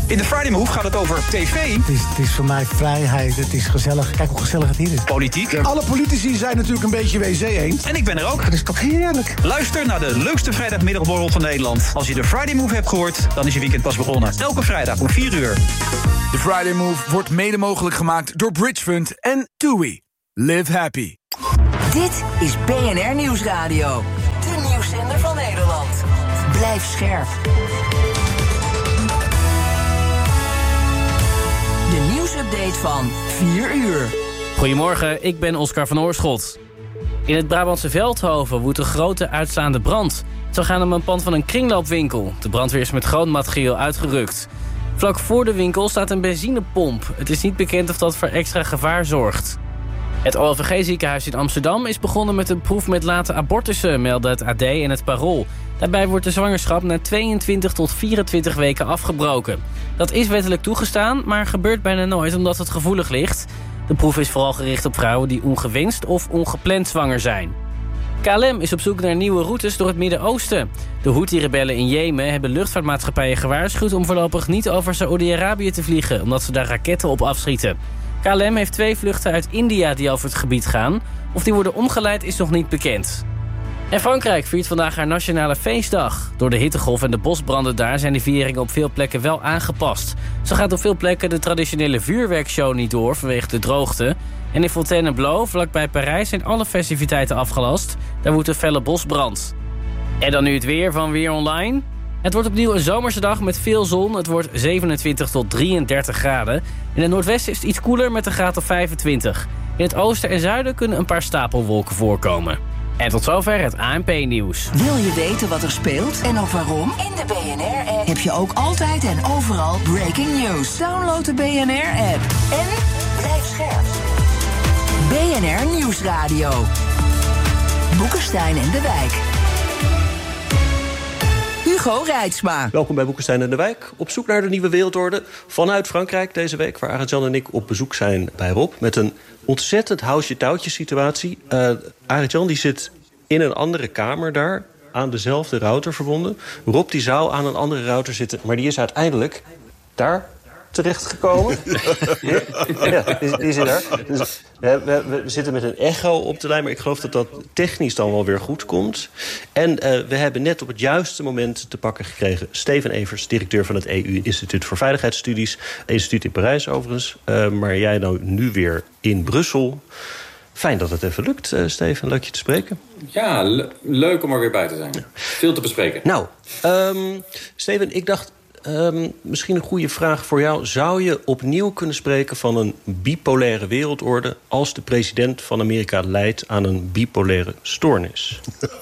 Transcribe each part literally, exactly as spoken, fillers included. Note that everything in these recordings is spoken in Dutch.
In de Friday Move gaat het over tv. Het is, het is voor mij vrijheid, het is gezellig. Kijk hoe gezellig het hier is. Politiek. Alle politici zijn natuurlijk een beetje W C eens. En ik ben er ook. Dat is toch heerlijk. Luister naar de leukste vrijdagmiddagborrel van Nederland. Als je de Friday Move hebt gehoord, dan is je weekend pas begonnen. Elke vrijdag om vier uur. De Friday Move wordt mede mogelijk gemaakt door Bridge Fund en TUI. Live happy. Dit is B N R Nieuwsradio. De nieuwszender van Nederland. Blijf scherp. De nieuwsupdate van vier uur. Goedemorgen, ik ben Oscar van Oorschot. In het Brabantse Veldhoven woedt een grote uitslaande brand. Het zou gaan om een pand van een kringloopwinkel. De brandweer is met groot materieel uitgerukt. Vlak voor de winkel staat een benzinepomp. Het is niet bekend of dat voor extra gevaar zorgt. Het O L V G-ziekenhuis in Amsterdam is begonnen met een proef met late abortussen, melden het A D en het Parool. Daarbij wordt de zwangerschap na tweeëntwintig tot vierentwintig weken afgebroken. Dat is wettelijk toegestaan, maar gebeurt bijna nooit omdat het gevoelig ligt. De proef is vooral gericht op vrouwen die ongewenst of ongepland zwanger zijn. K L M is op zoek naar nieuwe routes door het Midden-Oosten. De Houthi-rebellen in Jemen hebben luchtvaartmaatschappijen gewaarschuwd om voorlopig niet over Saoedi-Arabië te vliegen, omdat ze daar raketten op afschieten. K L M heeft twee vluchten uit India die over het gebied gaan. Of die worden omgeleid is nog niet bekend. En Frankrijk viert vandaag haar nationale feestdag. Door de hittegolf en de bosbranden daar zijn de vieringen op veel plekken wel aangepast. Zo gaat op veel plekken de traditionele vuurwerkshow niet door vanwege de droogte. En in Fontainebleau, vlakbij Parijs, zijn alle festiviteiten afgelast. Daar woedt een felle bosbrand. En dan nu het weer van Weer Online. Het wordt opnieuw een zomerse dag met veel zon. Het wordt zevenentwintig tot drieëndertig graden. In het noordwesten is het iets koeler met een graad of vijfentwintig. In het oosten en zuiden kunnen een paar stapelwolken voorkomen. En tot zover het A N P-nieuws. Wil je weten wat er speelt en ook waarom? In de B N R-app heb je ook altijd en overal breaking news. Download de B N R-app en blijf scherp. B N R Nieuwsradio. Boekenstein en de Wijk. Hugo Reitsma. Welkom bij Boekenstein en de Wijk. Op zoek naar de nieuwe wereldorde vanuit Frankrijk deze week, waar Arend-Jan en ik op bezoek zijn bij Rob. Met een ontzettend houtje-touwtje situatie. Uh, Arend-Jan die zit in een andere kamer daar, aan dezelfde router verbonden. Rob die zou aan een andere router zitten, maar die is uiteindelijk daar terechtgekomen. Ja, ja die, die zit daar. Dus we, we, we zitten met een echo op de lijn, maar ik geloof dat dat technisch dan wel weer goed komt. En uh, we hebben net op het juiste moment te pakken gekregen Steven Evers, directeur van het E U-instituut voor Veiligheidsstudies. Instituut in Parijs overigens. Uh, maar jij nou nu weer in Brussel. Fijn dat het even lukt, uh, Steven. Leuk je te spreken. Ja, le- leuk om er weer bij te zijn. Ja. Veel te bespreken. Nou, um, Steven, ik dacht, Um, misschien een goede vraag voor jou. Zou je opnieuw kunnen spreken van een bipolaire wereldorde als de president van Amerika lijdt aan een bipolaire stoornis?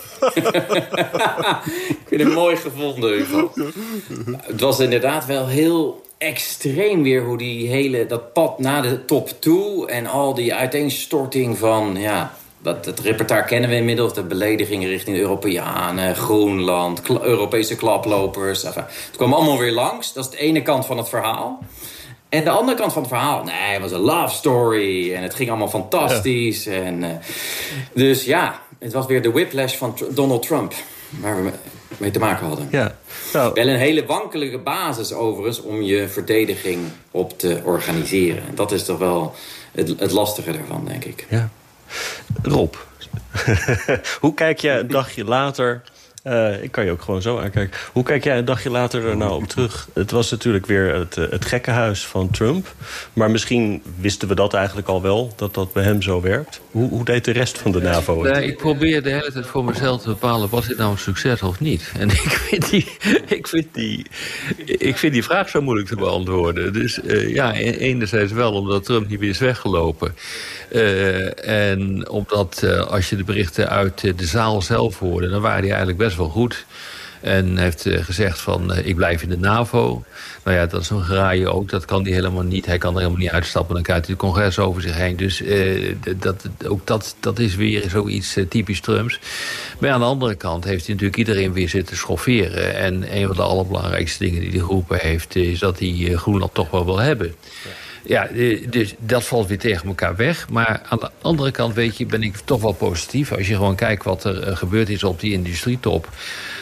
Ik vind het mooi gevonden, Hugo. Het was inderdaad wel heel extreem weer hoe die hele, dat pad naar de top toe en al die uiteenstorting van, ja, dat, het repertoire kennen we inmiddels. De beledigingen richting de Europeanen, Groenland, kla- Europese klaplopers. Enfin, het kwam allemaal weer langs. Dat is de ene kant van het verhaal. En de andere kant van het verhaal, nee, het was een love story. En het ging allemaal fantastisch. Ja. En, uh, dus ja, het was weer de whiplash van Tr- Donald Trump. Waar we mee te maken hadden. Ja. Nou, wel een hele wankelige basis overigens om je verdediging op te organiseren. En dat is toch wel het, het lastige daarvan, denk ik. Ja. Rob, hoe kijk jij een dagje later... Uh, ik kan je ook gewoon zo aankijken. Hoe kijk jij een dagje later er nou op terug? Het was natuurlijk weer het, het gekkenhuis van Trump. Maar misschien wisten we dat eigenlijk al wel, dat dat bij hem zo werkt. Hoe, hoe deed de rest van de NAVO het? Nee, ik probeer de hele tijd voor mezelf te bepalen, was dit nou een succes of niet? En ik vind die, ik vind die, ik vind die vraag zo moeilijk te beantwoorden. Dus uh, ja, enerzijds wel omdat Trump niet meer is weggelopen. Uh, en omdat uh, als je de berichten uit uh, de zaal zelf hoorde, dan waren die eigenlijk best wel goed. En heeft uh, gezegd van, uh, ik blijf in de NAVO. Nou ja, dat is een geraaien ook. Dat kan hij helemaal niet. Hij kan er helemaal niet uitstappen. Dan krijgt hij het congres over zich heen. Dus uh, dat, ook dat, dat is weer zoiets uh, typisch Trumps. Maar aan de andere kant heeft hij natuurlijk iedereen weer zitten schofferen. En een van de allerbelangrijkste dingen die hij geroepen heeft, is dat hij uh, Groenland toch wel wil hebben. Ja. Ja, dus dat valt weer tegen elkaar weg. Maar aan de andere kant, weet je, ben ik toch wel positief. Als je gewoon kijkt wat er gebeurd is op die industrietop.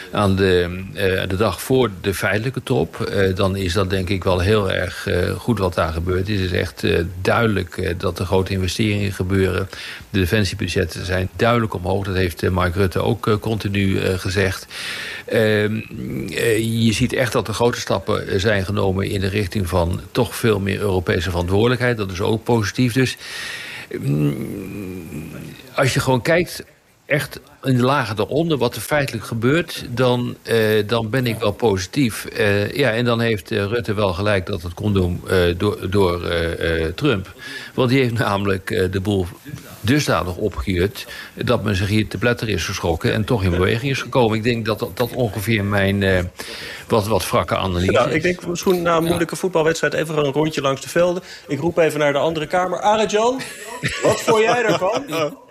aan de, uh, de dag voor de feitelijke top. Uh, dan is dat denk ik wel heel erg uh, goed wat daar gebeurt. Het is echt uh, duidelijk uh, dat er grote investeringen gebeuren. De defensiebudgetten zijn duidelijk omhoog. Dat heeft uh, Mark Rutte ook uh, continu uh, gezegd. Uh, uh, je ziet echt dat er grote stappen zijn genomen in de richting van toch veel meer Europese verantwoordelijkheid. Dat is ook positief. Dus uh, als je gewoon kijkt echt in de lagen daaronder wat er feitelijk gebeurt, dan, uh, dan ben ik wel positief. Uh, ja, en dan heeft uh, Rutte wel gelijk dat het kon doen uh, door, door uh, uh, Trump. Want die heeft namelijk uh, de boel dusdanig opgejut dat men zich hier te pletter is geschrokken en toch in beweging is gekomen. Ik denk dat dat, dat ongeveer mijn uh, wat, wat wrakke analyse nou, is. Ik denk misschien na een moeilijke ja. voetbalwedstrijd even een rondje langs de velden. Ik roep even naar de andere kamer. Arend-Jan, wat vond jij ervan?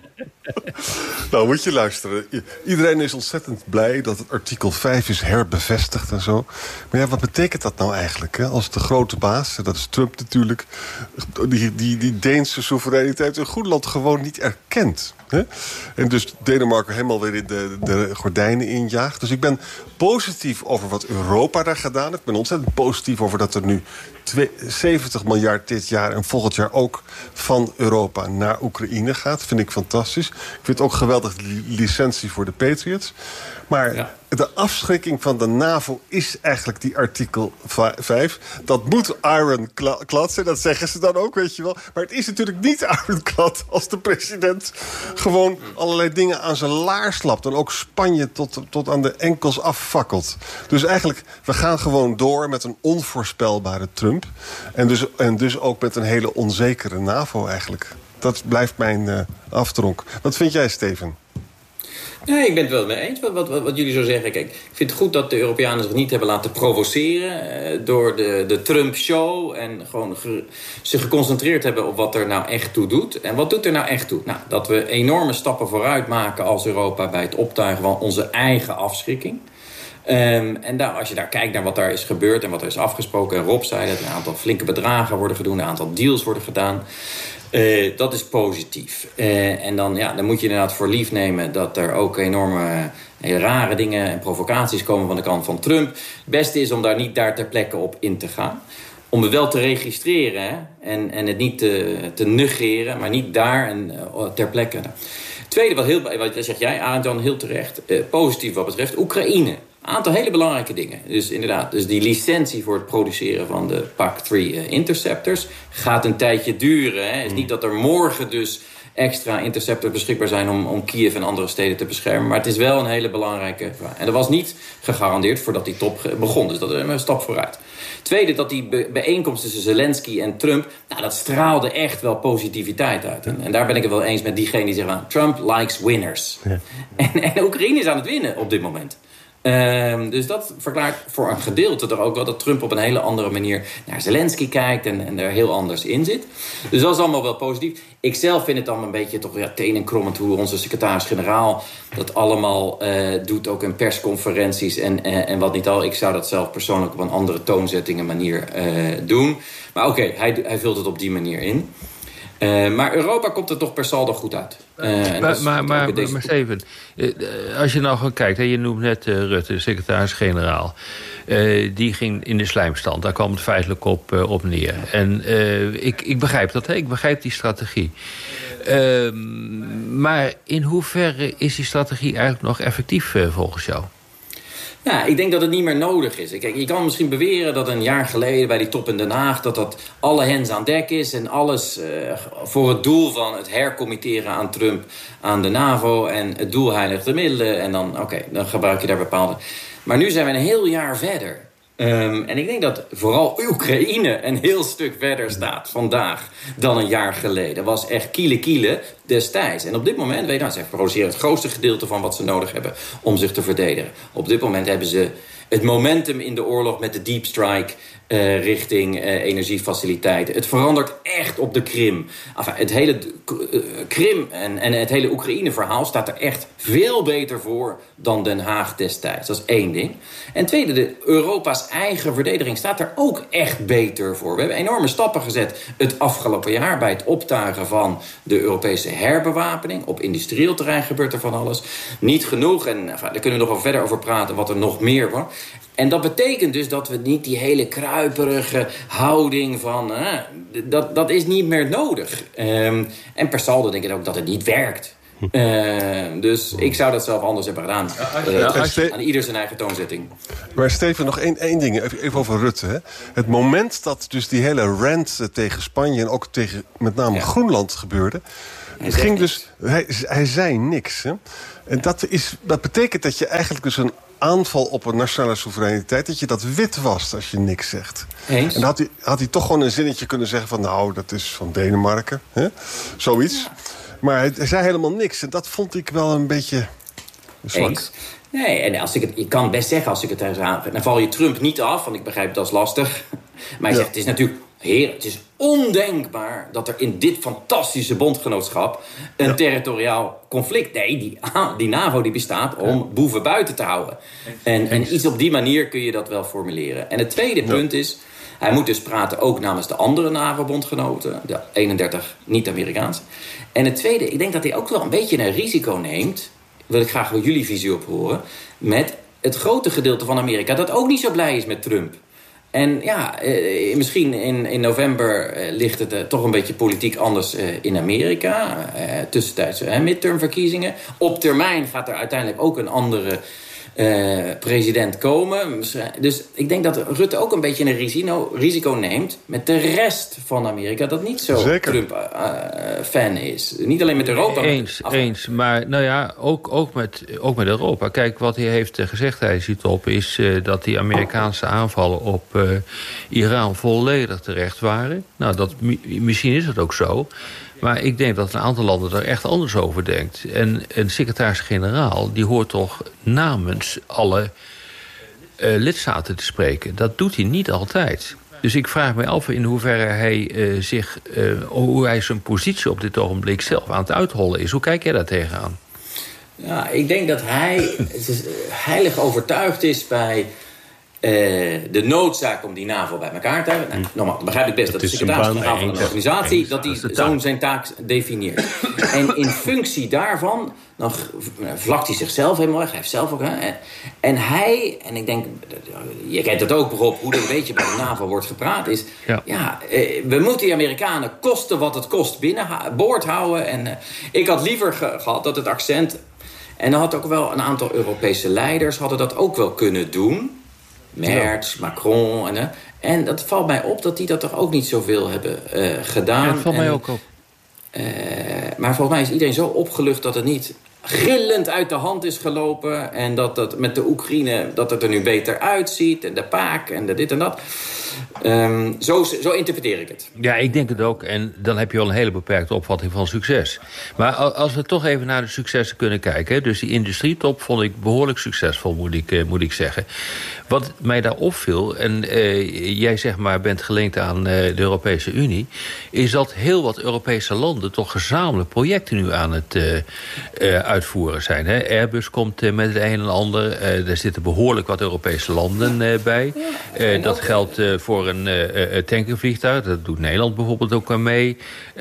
Nou, moet je luisteren. Iedereen is ontzettend blij dat het artikel vijf is herbevestigd en zo. Maar ja, wat betekent dat nou eigenlijk? Hè? Als de grote baas, dat is Trump natuurlijk, die, die, die Deense soevereiniteit in Groenland gewoon niet erkent. Hè? En dus Denemarken helemaal weer in de, de gordijnen injaagt. Dus ik ben positief over wat Europa daar gedaan heeft. Ik ben ontzettend positief over dat er nu zeventig miljard dit jaar en volgend jaar ook van Europa naar Oekraïne gaat. Vind ik fantastisch. Ik vind het ook geweldig licentie voor de Patriots. Maar ja. de afschrikking van de NAVO is eigenlijk die artikel vijf. Dat moet ironclad zijn, dat zeggen ze dan ook, weet je wel. Maar het is natuurlijk niet ironclad als de president gewoon allerlei dingen aan zijn laars slapt. En ook Spanje tot, tot aan de enkels afvakkelt. Dus eigenlijk, we gaan gewoon door met een onvoorspelbare Trump. En dus, en dus ook met een hele onzekere NAVO eigenlijk. Dat blijft mijn uh, aftronk. Wat vind jij, Steven? Nee, ik ben het wel mee eens wat, wat, wat jullie zo zeggen. Kijk, ik vind het goed dat de Europeanen zich niet hebben laten provoceren uh, door de, de Trump-show. En gewoon ge, zich geconcentreerd hebben op wat er nou echt toe doet. En wat doet er nou echt toe? Nou, dat we enorme stappen vooruit maken als Europa bij het optuigen van onze eigen afschrikking. Um, en daar, als je daar kijkt naar wat daar is gebeurd en wat er is afgesproken. En Rob zei dat er een aantal flinke bedragen worden gedaan, een aantal deals worden gedaan. Uh, dat is positief. Uh, en dan, ja, dan moet je inderdaad voor lief nemen dat er ook enorme uh, rare dingen en provocaties komen van de kant van Trump. Het beste is om daar niet daar ter plekke op in te gaan. Om het wel te registreren hè? En, en het niet te, te negeren, maar niet daar en uh, ter plekke. Tweede, wat, heel, wat zeg jij, Arend-Jan, heel terecht, uh, positief wat betreft Oekraïne. Een aantal hele belangrijke dingen. Dus inderdaad, dus die licentie voor het produceren van de P A C drie uh, interceptors gaat een tijdje duren. Het is niet dat er morgen dus extra interceptors beschikbaar zijn om, om Kiev en andere steden te beschermen. Maar het is wel een hele belangrijke vraag. En dat was niet gegarandeerd voordat die top begon. Dus dat is een stap vooruit. Tweede, dat die be- bijeenkomst tussen Zelensky en Trump, nou, dat straalde echt wel positiviteit uit. En, en daar ben ik het wel eens met diegene die zeggen, Trump likes winners. Ja. En, en Oekraïne is aan het winnen op dit moment. Um, dus dat verklaart voor een gedeelte toch ook wel dat Trump op een hele andere manier naar Zelensky kijkt en, en er heel anders in zit. Dus dat is allemaal wel positief. Ik zelf vind het dan een beetje toch ja, tenenkrommend hoe onze secretaris-generaal dat allemaal uh, doet, ook in persconferenties en, uh, en wat niet al. Ik zou dat zelf persoonlijk op een andere toonzetting en manier uh, doen. Maar oké, okay, hij, hij vult het op die manier in. Uh, maar Europa komt er toch per saldo goed uit. Uh, maar maar, maar, deze... maar Steven, als je nou gewoon kijkt, hè, je noemt net uh, Rutte, de secretaris-generaal. Uh, die ging in de slijmstand, daar kwam het feitelijk op, uh, op neer. En uh, ik, ik begrijp dat, hè, ik begrijp die strategie. Uh, maar in hoeverre is die strategie eigenlijk nog effectief uh, volgens jou? Ja, ik denk dat het niet meer nodig is. Kijk, je kan misschien beweren dat een jaar geleden bij die top in Den Haag dat dat alle hens aan dek is en alles uh, voor het doel van het hercommitteren aan Trump aan de NAVO en het doel heiligt de middelen en dan, oké, okay, dan gebruik je daar bepaalde. Maar nu zijn we een heel jaar verder. Um, en ik denk dat vooral Oekraïne een heel stuk verder staat vandaag dan een jaar geleden. Dat was echt kiele kiele destijds. En op dit moment, weet je, nou, ze produceren het grootste gedeelte van wat ze nodig hebben om zich te verdedigen. Op dit moment hebben ze het momentum in de oorlog met de deep strike Uh, richting uh, energiefaciliteiten. Het verandert echt op de Krim. Enfin, het hele uh, Krim en, en het hele Oekraïne-verhaal staat er echt veel beter voor dan Den Haag destijds. Dat is één ding. En tweede, de Europa's eigen verdediging staat er ook echt beter voor. We hebben enorme stappen gezet het afgelopen jaar bij het optuigen van de Europese herbewapening. Op industrieel terrein gebeurt er van alles. Niet genoeg, en enfin, daar kunnen we nog wel verder over praten wat er nog meer wordt. En dat betekent dus dat we niet die hele kruiperige houding van... Eh, dat, dat is niet meer nodig. Um, en per saldo denk ik ook dat het niet werkt. Uh, dus ik zou dat zelf anders hebben gedaan. Uh, ja, Ste- aan ieder zijn eigen toonzetting. Maar Steven, nog één, één ding. Even, even over Rutte. Hè. Het moment dat dus die hele rant tegen Spanje... en ook tegen met name ja. Groenland gebeurde... Het ging dus, hij, hij zei niks. Hè. En dat, is, dat betekent dat je eigenlijk dus een aanval op een nationale soevereiniteit... dat je dat wit wast als je niks zegt. Eens. En dan had hij, had hij toch gewoon een zinnetje kunnen zeggen van... nou, dat is van Denemarken. Hè? Zoiets. Ja. Maar hij, hij zei helemaal niks. En dat vond ik wel een beetje zwak. Eens. Nee, en als ik het, ik kan best zeggen als ik het er aan... dan val je Trump niet af, want ik begrijp dat is lastig. Maar hij ja. zegt, het is natuurlijk... Heer, het is ondenkbaar dat er in dit fantastische bondgenootschap... een ja. territoriaal conflict... Nee, die, die NAVO die bestaat om ja. boeven buiten te houden. En, en iets op die manier kun je dat wel formuleren. En het tweede ja. punt is... hij moet dus praten ook namens de andere NAVO-bondgenoten. De eenendertig niet-Amerikaans. En het tweede, ik denk dat hij ook wel een beetje een risico neemt... wil ik graag wel jullie visie op horen... met het grote gedeelte van Amerika... dat ook niet zo blij is met Trump... En ja, eh, misschien in, in november eh, ligt het eh, toch een beetje politiek anders eh, in Amerika. Eh, tussentijdse eh, midtermverkiezingen. Op termijn gaat er uiteindelijk ook een andere eh, president komen. Dus ik denk dat Rutte ook een beetje een risico, risico neemt... met de rest van Amerika dat niet zo Trump-fan uh, is. Niet alleen met Europa. Eens, met eens. Maar nou ja, ook, ook, met, ook met Europa. Kijk, wat hij heeft gezegd, hij ziet op... is uh, dat die Amerikaanse aanvallen op uh, Iran volledig terecht waren. Nou, dat, misschien is het ook zo... Maar ik denk dat een aantal landen er echt anders over denkt. En een secretaris-generaal die hoort toch namens alle uh, lidstaten te spreken. Dat doet hij niet altijd. Dus ik vraag me af in hoeverre hij uh, zich, uh, hoe hij zijn positie op dit ogenblik zelf aan het uithollen is. Hoe kijk jij daar tegenaan? Ja, ik denk dat hij het is, uh, heilig overtuigd is bij... Uh, de noodzaak om die NAVO bij elkaar te hebben. Nou, nogmaals, begrijp ik best dat, dat de secretaris-generaal van een organisatie... Eens, dat hij zo'n zijn taak definieert. En in functie daarvan, dan vlakt hij zichzelf helemaal weg. Hij heeft zelf ook... Hè, en hij, en ik denk, je kent het ook, Rob, hoe er een beetje bij de NAVO wordt gepraat is... Ja, ja uh, we moeten die Amerikanen kosten wat het kost binnen boord houden. En uh, ik had liever ge- gehad dat het accent... En dan had ook wel een aantal Europese leiders... hadden dat ook wel kunnen doen... Merz, Macron. En, en dat valt mij op dat die dat toch ook niet zoveel hebben uh, gedaan. Ja, dat valt en, mij ook op. Uh, maar volgens mij is iedereen zo opgelucht dat het niet gillend uit de hand is gelopen. En dat dat met de Oekraïne, dat het er nu beter uitziet. En de paak en de dit en dat. Um, zo, zo interpreteer ik het. Ja, ik denk het ook. En dan heb je al een hele beperkte opvatting van succes. Maar als we toch even naar de successen kunnen kijken... dus die industrietop vond ik behoorlijk succesvol, moet ik, uh, moet ik zeggen. Wat mij daar opviel, en uh, jij zeg maar bent gelinkt aan uh, de Europese Unie... is dat heel wat Europese landen toch gezamenlijk projecten nu aan het uh, uh, uitvoeren zijn. Hè? Airbus komt uh, met het een en ander. Uh, er zitten behoorlijk wat Europese landen uh, bij. Uh, dat geldt uh, voor een uh, tankervliegtuig. Dat doet Nederland bijvoorbeeld ook aan mee.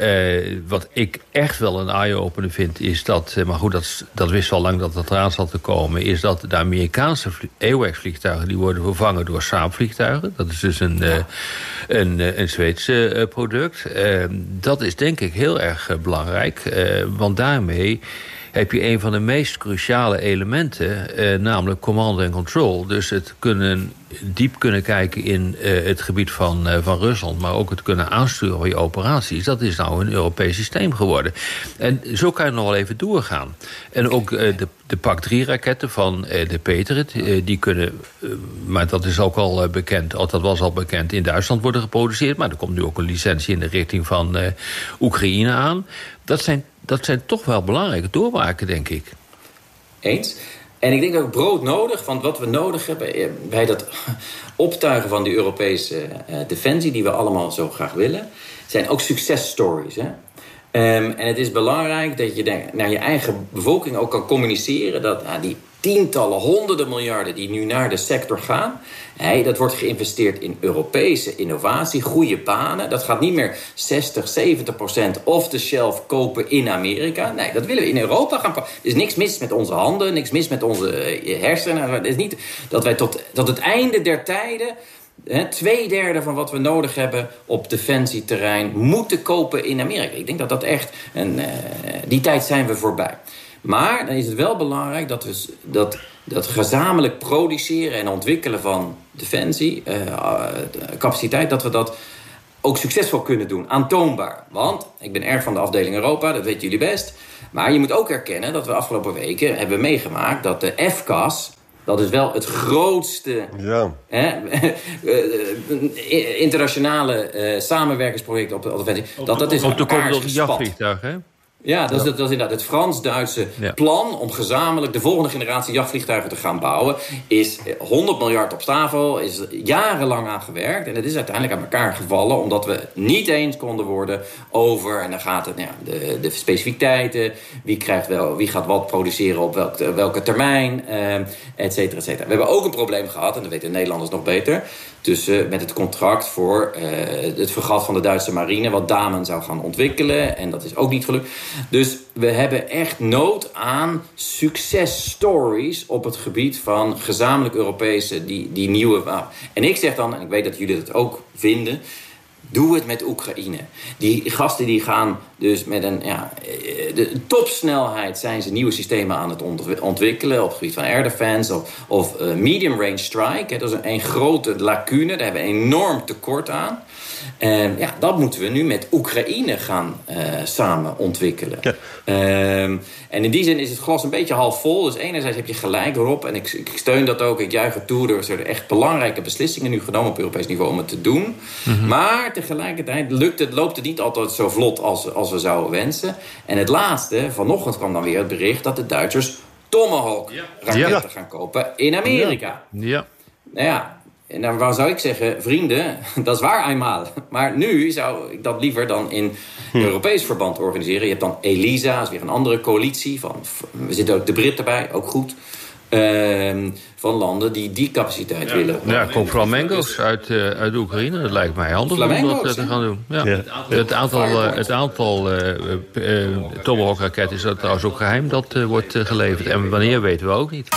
Uh, wat ik echt wel een eye-opener vind is dat... Uh, maar goed, dat, dat wist al lang dat dat eraan zat te komen... is dat de Amerikaanse AWACS-vliegtuigen... die worden vervangen door Saab-vliegtuigen. Dat is dus een, uh, een, uh, een Zweeds uh, product. Uh, dat is denk ik heel erg uh, belangrijk. Uh, want daarmee... heb je een van de meest cruciale elementen, eh, namelijk command and control. Dus het kunnen diep kunnen kijken in uh, het gebied van, uh, van Rusland... maar ook het kunnen aansturen van je operaties. Dat is nou een Europees systeem geworden. En zo kan je nog wel even doorgaan. En ook uh, de, de Pak drie raketten van uh, de Patriot... Uh, die kunnen, uh, maar dat is ook al uh, bekend... of dat was al bekend, in Duitsland worden geproduceerd... maar er komt nu ook een licentie in de richting van uh, Oekraïne aan. Dat zijn, dat zijn toch wel belangrijke doorbraken, denk ik. Eens. En ik denk ook broodnodig, want wat we nodig hebben bij dat optuigen van die Europese uh, defensie, die we allemaal zo graag willen, zijn ook successtories. Hè? Um, en het is belangrijk dat je naar je eigen bevolking ook kan communiceren dat uh, die tientallen, honderden miljarden die nu naar de sector gaan, hey, dat wordt geïnvesteerd in Europese innovatie, goede banen. Dat gaat niet meer zestig, zeventig procent off the shelf kopen in Amerika. Nee, dat willen we in Europa gaan kopen. Er is niks mis met onze handen, niks mis met onze hersenen. Het is niet dat wij tot, tot het einde der tijden He, twee derde van wat we nodig hebben op defensieterrein moeten kopen in Amerika. Ik denk dat dat echt, een, uh, die tijd zijn we voorbij. Maar dan is het wel belangrijk dat we dat, dat gezamenlijk produceren en ontwikkelen van defensie, uh, uh, capaciteit, dat we dat ook succesvol kunnen doen, aantoonbaar. Want ik ben erg van de afdeling Europa, dat weten jullie best. Maar je moet ook erkennen dat we afgelopen weken hebben meegemaakt dat de F C A S, dat is wel het grootste ja. hè, internationale uh, samenwerkingsproject op de defensie. Dat, dat is op de elkaar komende jachtvliegtuig, hè? Ja, dat is, dat is inderdaad het Frans-Duitse ja. plan om gezamenlijk de volgende generatie jachtvliegtuigen te gaan bouwen. Is honderd miljard op tafel, is jarenlang aan gewerkt. En het is uiteindelijk aan elkaar gevallen omdat we niet eens konden worden over, en dan gaat het, nou ja, de, de specificiteiten, wie, krijgt wel, wie gaat wat produceren op welk, welke termijn, eh, et cetera, et cetera. We hebben ook een probleem gehad, en dat weten de Nederlanders nog beter, tussen met het contract voor uh, het fregat van de Duitse marine, wat Damen zou gaan ontwikkelen. En dat is ook niet gelukt. Dus we hebben echt nood aan successtories op het gebied van gezamenlijk Europese, die, die nieuwe. Uh, en ik zeg dan, en ik weet dat jullie dat ook vinden, doe het met Oekraïne. Die gasten die gaan dus met een ja, de topsnelheid zijn ze nieuwe systemen aan het ontwikkelen op het gebied van air defense of, of uh, medium range strike. Hè, dat is een, een grote lacune, daar hebben we een enorm tekort aan. Uh, ja, dat moeten we nu met Oekraïne gaan uh, samen ontwikkelen. Ja. Uh, en in die zin is het glas een beetje half vol. Dus enerzijds heb je gelijk erop. En ik, ik steun dat ook. Ik juich het toe. Er zijn echt belangrijke beslissingen nu genomen op Europees niveau om het te doen. Mm-hmm. Maar tegelijkertijd lukt het, loopt het niet altijd zo vlot als, als we zouden wensen. En het laatste, vanochtend kwam dan weer het bericht dat de Duitsers Tomahawk-raketten ja. gaan kopen in Amerika. Ja. ja. Nou ja. En dan waar zou ik zeggen, vrienden, dat is waar eenmaal. Maar nu zou ik dat liever dan in hm. Europees verband organiseren. Je hebt dan ELISA, dat is weer een andere coalitie. Van, we zitten ook de Britten bij, ook goed. Uh, van landen die die capaciteit ja. willen. Ja, er komt flamenco's uit, uh, uit Oekraïne. Dat lijkt mij handig om dat uh, te gaan doen. Ja. Ja. Het aantal, uh, het aantal uh, uh, Tomahawk-raketten is dat trouwens ook geheim. Dat uh, wordt uh, geleverd. En wanneer weten we ook niet.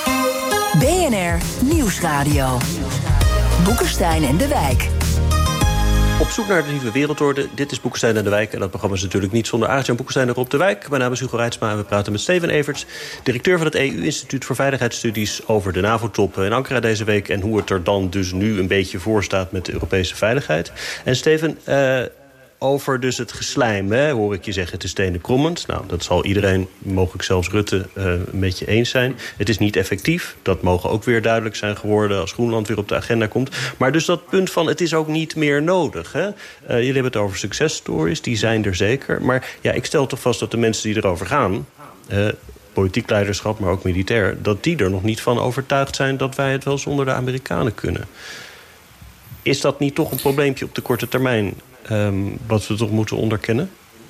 B N R Nieuwsradio. Boekenstein en de Wijk. Op zoek naar de nieuwe wereldorde. Dit is Boekenstein en de Wijk. En dat programma is natuurlijk niet zonder Arend-Jan Boekenstein en Rob de Wijk. Mijn naam is Hugo Reitsma en we praten met Steven Everts, directeur van het E U-instituut voor Veiligheidsstudies, over de NAVO-top in Ankara deze week en hoe het er dan dus nu een beetje voor staat met de Europese veiligheid. En Steven, uh, over dus het geslijm, hè, hoor ik je zeggen, het is tenen krommend. Nou, dat zal iedereen, mogelijk zelfs Rutte, uh, met je eens zijn. Het is niet effectief. Dat mogen ook weer duidelijk zijn geworden als Groenland weer op de agenda komt. Maar dus dat punt van het is ook niet meer nodig. Hè? Uh, jullie hebben het over successtories, die zijn er zeker. Maar ja, ik stel toch vast dat de mensen die erover gaan, Uh, politiek leiderschap, maar ook militair, dat die er nog niet van overtuigd zijn dat wij het wel zonder de Amerikanen kunnen. Is dat niet toch een probleempje op de korte termijn, Um, wat we toch moeten onderkennen?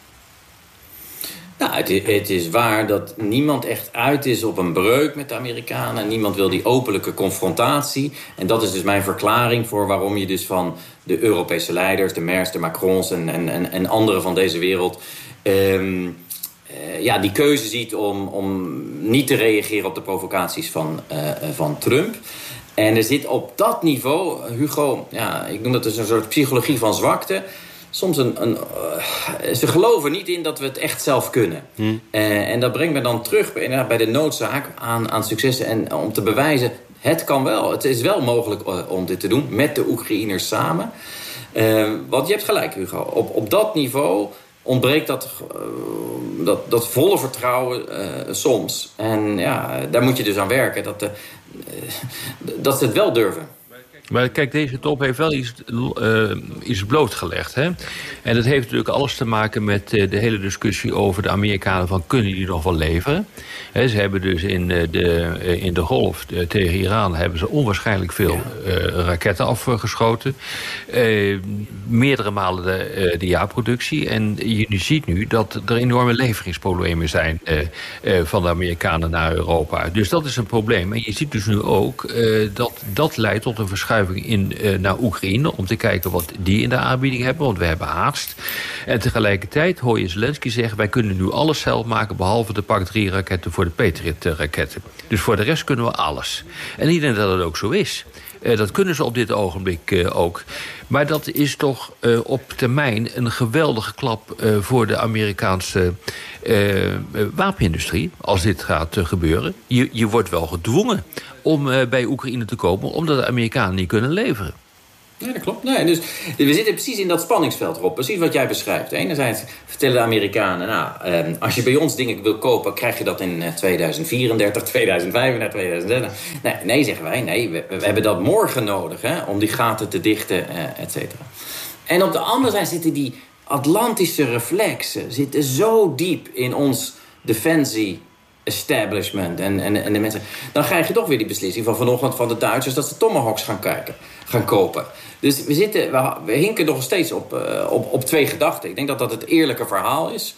Nou, het is, het is waar dat niemand echt uit is op een breuk met de Amerikanen. Niemand wil die openlijke confrontatie. En dat is dus mijn verklaring voor waarom je dus van de Europese leiders, de Merkels, de Macrons en, en, en anderen van deze wereld, Um, uh, ja, die keuze ziet om, om niet te reageren op de provocaties van, uh, van Trump. En er zit op dat niveau, Hugo, ja, ik noem dat dus een soort psychologie van zwakte. Soms een, een uh, ze geloven niet in dat we het echt zelf kunnen. Hmm. Uh, en dat brengt me dan terug bij, bij de noodzaak aan, aan successen. En om te bewijzen, het kan wel. Het is wel mogelijk uh, om dit te doen met de Oekraïners samen. Uh, want je hebt gelijk, Hugo. Op, op dat niveau ontbreekt dat, uh, dat, dat volle vertrouwen uh, soms. En ja, daar moet je dus aan werken. Dat, uh, dat ze het wel durven. Maar kijk, deze top heeft wel iets, uh, iets blootgelegd. Hè? En dat heeft natuurlijk alles te maken met uh, de hele discussie over de Amerikanen van kunnen die nog wel leveren. He, ze hebben dus in, uh, de, uh, in de golf uh, tegen Iran hebben ze onwaarschijnlijk veel uh, raketten afgeschoten. Uh, meerdere malen de, uh, de jaarproductie. En je ziet nu dat er enorme leveringsproblemen zijn uh, uh, van de Amerikanen naar Europa. Dus dat is een probleem. En je ziet dus nu ook uh, dat dat leidt tot een verschuiving in, uh, naar Oekraïne, om te kijken wat die in de aanbieding hebben, want we hebben haast. En tegelijkertijd hoor je Zelensky zeggen, wij kunnen nu alles zelf maken, behalve de Pak drie raketten voor de Patriot-raketten. Dus voor de rest kunnen we alles. En ik denk dat het ook zo is. Uh, dat kunnen ze op dit ogenblik uh, ook. Maar dat is toch uh, op termijn een geweldige klap uh, voor de Amerikaanse uh, uh, wapenindustrie, als dit gaat uh, gebeuren. Je, je wordt wel gedwongen om uh, bij Oekraïne te komen, omdat de Amerikanen niet kunnen leveren. Ja, dat klopt. Nee, dus we zitten precies in dat spanningsveld, Rob. Precies wat jij beschrijft. Enerzijds vertellen de Amerikanen, nou, eh, als je bij ons dingen wil kopen, krijg je dat in tweeduizend vierendertig, tweeduizend vijfendertig, tweeduizend dertig. Nee, nee, zeggen wij. Nee, we, we hebben dat morgen nodig, hè, om die gaten te dichten, eh, et cetera. En op de andere zijde zitten die Atlantische reflexen zitten zo diep in ons defensie establishment en, en, en de mensen. Dan krijg je toch weer die beslissing van vanochtend van de Duitsers dat ze Tomahawks gaan kijken, gaan kopen. Dus we zitten, we, we hinken nog steeds op, uh, op, op twee gedachten. Ik denk dat dat het eerlijke verhaal is.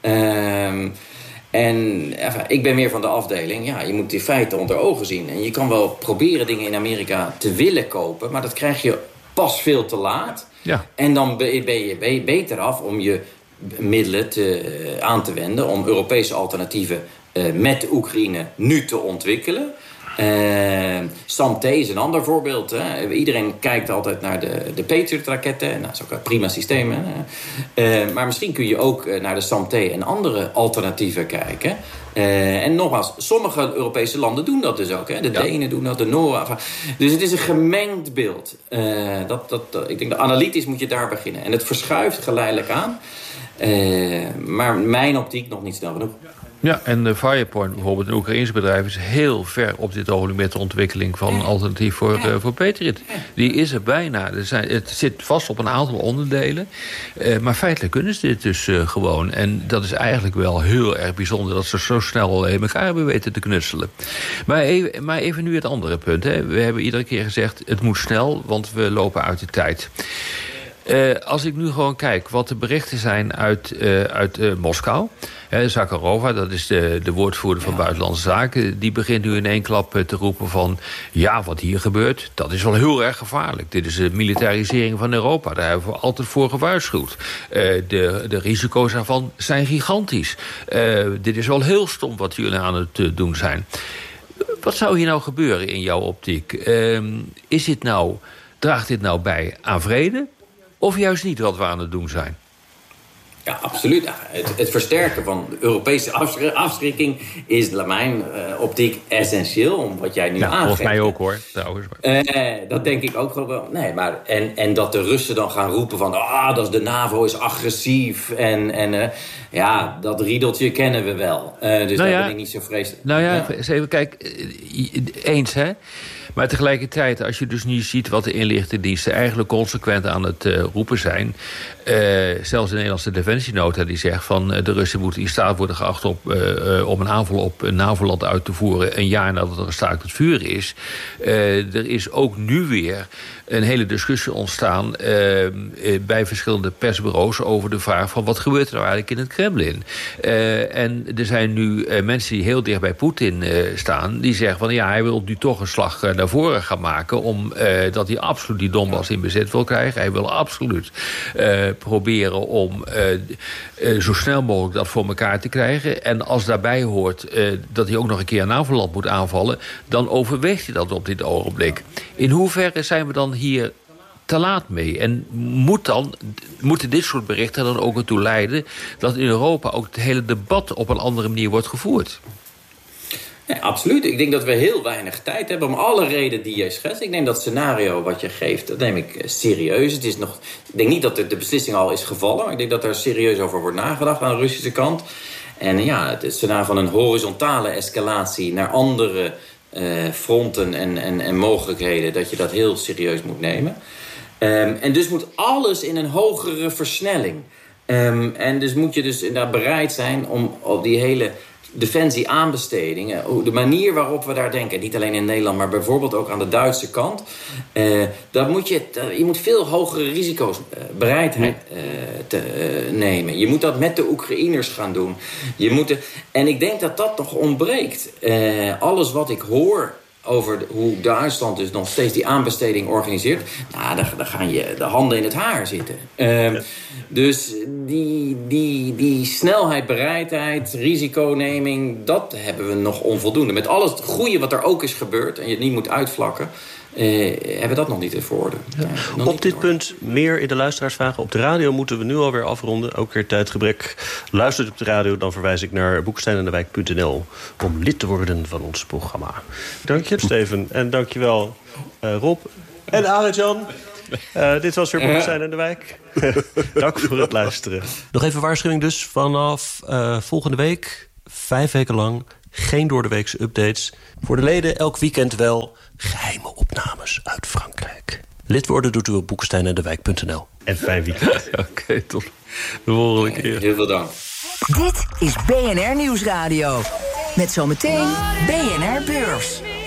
Um, en enfin, ik ben meer van de afdeling. Ja, je moet die feiten onder ogen zien. En je kan wel proberen dingen in Amerika te willen kopen, maar dat krijg je pas veel te laat. Ja. En dan ben je, ben je beter af om je middelen te, uh, aan te wenden om Europese alternatieven Uh, met de Oekraïne nu te ontwikkelen. Uh, SAM-T is een ander voorbeeld. Hè. Iedereen kijkt altijd naar de, de Patriot-raketten. Nou, dat is ook een prima systeem. Hè. Uh, maar misschien kun je ook uh, naar de SAM-T en andere alternatieven kijken. Uh, en nogmaals, sommige Europese landen doen dat dus ook. Hè. De ja. Denen doen dat, de Noren. Dus het is een gemengd beeld. Uh, dat, dat, dat, ik denk dat analytisch moet je daar beginnen. En het verschuift geleidelijk aan. Uh, maar mijn optiek nog niet snel genoeg. Ja, en de Firepoint, bijvoorbeeld een Oekraïense bedrijf, is heel ver op dit ogenblik met de ontwikkeling van een alternatief voor, uh, voor Patriot. Die is er bijna. Er zijn, het zit vast op een aantal onderdelen. Uh, maar feitelijk kunnen ze dit dus uh, gewoon. En dat is eigenlijk wel heel erg bijzonder dat ze zo snel in elkaar hebben weten te knutselen. Maar even, maar even nu het andere punt. Hè. We hebben iedere keer gezegd, het moet snel, want we lopen uit de tijd. Uh, als ik nu gewoon kijk wat de berichten zijn uit, uh, uit uh, Moskou. He, Zakharova, dat is de, de woordvoerder van Buitenlandse Zaken, die begint nu in één klap uh, te roepen van, ja, wat hier gebeurt, dat is wel heel erg gevaarlijk. Dit is de militarisering van Europa. Daar hebben we altijd voor gewaarschuwd. Uh, de, de risico's daarvan zijn gigantisch. Uh, dit is wel heel stom wat jullie aan het uh, doen zijn. Wat zou hier nou gebeuren in jouw optiek? Uh, is dit nou, draagt dit nou bij aan vrede? Of juist niet wat we aan het doen zijn? Ja, absoluut. Het, het versterken van de Europese afschrikking is naar mijn uh, optiek essentieel. Om wat jij nu ja, aangeeft. Volgens mij ook hoor. Trouwens. Uh, dat denk ik ook wel. Nee, maar en, en dat de Russen dan gaan roepen van, ah, dat is de NAVO is agressief. En, en uh, ja, dat riedeltje kennen we wel. Uh, dus nou daar ja, ben ik niet zo vreselijk. Nou ja, ja. Eens even kijk, eens hè. Maar tegelijkertijd, als je dus niet ziet wat de inlichtingendiensten eigenlijk consequent aan het uh, roepen zijn. Uh, zelfs de Nederlandse Defensienota die zegt van uh, de Russen moeten in staat worden geacht op, uh, uh, om een aanval op een NAVO-land uit te voeren een jaar nadat er een staakt het vuur is. Uh, er is ook nu weer een hele discussie ontstaan uh, uh, bij verschillende persbureaus over de vraag van wat gebeurt er nou eigenlijk in het Kremlin. Uh, en er zijn nu uh, mensen die heel dicht bij Poetin uh, staan, die zeggen van ja, hij wil nu toch een slag uh, naar voren gaan maken om uh, dat hij absoluut die Donbass in bezit wil krijgen. Hij wil absoluut uh, proberen om uh, uh, zo snel mogelijk dat voor elkaar te krijgen. En als daarbij hoort uh, dat hij ook nog een keer een NAVO-land moet aanvallen, dan overweegt hij dat op dit ogenblik. In hoeverre zijn we dan hier te laat mee? En moet dan, moeten dit soort berichten dan ook ertoe leiden dat in Europa ook het hele debat op een andere manier wordt gevoerd? Ja, absoluut. Ik denk dat we heel weinig tijd hebben om alle redenen die jij schetst. Ik neem dat scenario wat je geeft, dat neem ik serieus. Het is nog, ik denk niet dat de, de beslissing al is gevallen, maar ik denk dat er serieus over wordt nagedacht aan de Russische kant. En ja, het scenario van een horizontale escalatie naar andere uh, fronten en, en, en mogelijkheden... dat je dat heel serieus moet nemen. Um, en dus moet alles in een hogere versnelling. Um, en dus moet je dus inderdaad bereid zijn om op die hele... defensie-aanbestedingen, de manier waarop we daar denken... niet alleen in Nederland, maar bijvoorbeeld ook aan de Duitse kant... Uh, dat moet je, uh, je moet veel hogere risico's, uh, bereidheid uh, te, uh, nemen. Je moet dat met de Oekraïners gaan doen. Je moet de, en ik denk dat dat nog ontbreekt. Uh, alles wat ik hoor... over de, hoe Duitsland dus nog steeds die aanbesteding organiseert... nou, daar, daar gaan je de handen in het haar zitten. Uh, ja. Dus die, die, die snelheid, bereidheid, risiconeming... dat hebben we nog onvoldoende. Met alles het goede wat er ook is gebeurd... en je het niet moet uitvlakken... Uh, hebben we dat nog niet in orde. Ja. Ja, op dit punt meer in de luisteraarsvragen. Op de radio moeten we nu alweer afronden. Ook weer tijdgebrek. Luistert op de radio, dan verwijs ik naar boeksteinendewijk punt n l... om lid te worden van ons programma. Dank je, Steven. En dank je wel, uh, Rob. En Arend-Jan. Uh, dit was weer Boekestein en de Wijk. Dank voor het luisteren. Nog even waarschuwing dus. Vanaf uh, volgende week, vijf weken lang... geen doordeweekse updates. Voor de leden elk weekend wel geheime opnames uit Frankrijk. Lid worden doet u op boekesteinendewijk punt n l. En fijn weekend. Oké, okay, tot de volgende keer. Heel veel dank. Dit is B N R Nieuwsradio. Met zometeen B N R Beurs.